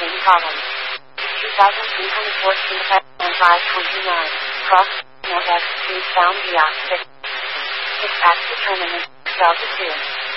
navigating problems. 2014 and 529. Cross North X 2 found Geox 6. 6 acts determinant. Delta 2.